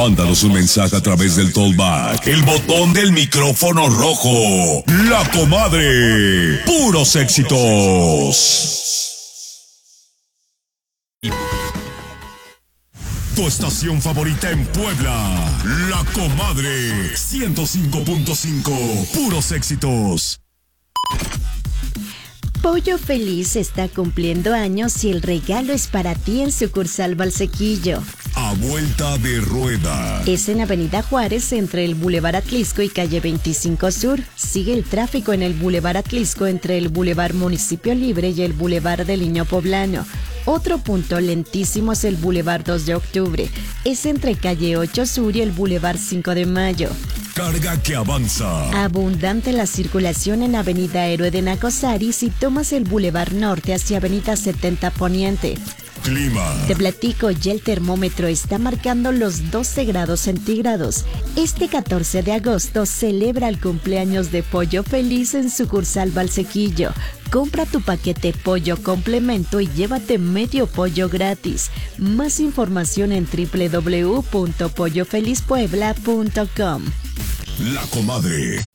Mándanos un mensaje a través del Tollback, el botón del micrófono rojo. La Comadre. Puros éxitos. Tu estación favorita en Puebla. La Comadre. 105.5. Puros éxitos. Pollo Feliz está cumpliendo años y el regalo es para ti en sucursal Valsequillo. A vuelta de rueda. Es en Avenida Juárez entre el Boulevard Atlisco y Calle 25 Sur. Sigue el tráfico en el Boulevard Atlisco entre el Boulevard Municipio Libre y el Boulevard del Niño Poblano. Otro punto lentísimo es el Boulevard 2 de Octubre. Es entre Calle 8 Sur y el Boulevard 5 de Mayo. Carga que avanza. Abundante la circulación en Avenida Héroe de Nacosari si tomas el Boulevard Norte hacia Avenida 70 Poniente. Clima. Te platico, ya el termómetro está marcando los 12 grados centígrados. Este 14 de agosto celebra el cumpleaños de Pollo Feliz en sucursal Valsequillo. Compra tu paquete pollo complemento y llévate medio pollo gratis. Más información en www.pollofelizpuebla.com. La Comadre.